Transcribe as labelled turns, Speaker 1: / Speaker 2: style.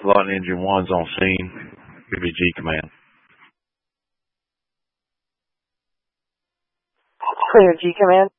Speaker 1: Flight Engine 1's on scene. Give me G command.
Speaker 2: Clear G command.